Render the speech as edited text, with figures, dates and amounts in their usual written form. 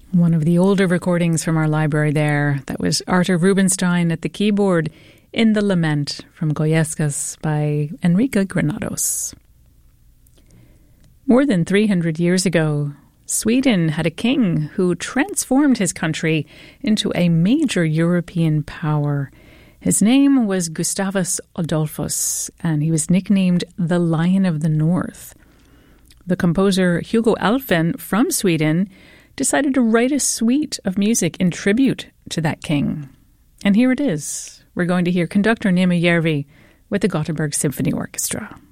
One of the older recordings from our library there, that was Artur Rubinstein at the keyboard in The Lament from Goyescas by Enrique Granados. More than 300 years ago, Sweden had a king who transformed his country into a major European power. His name was Gustavus Adolphus, and he was nicknamed the Lion of the North. The composer Hugo Alfvén from Sweden decided to write a suite of music in tribute to that king. And here it is. We're going to hear conductor Nima Järvi with the Gothenburg Symphony Orchestra.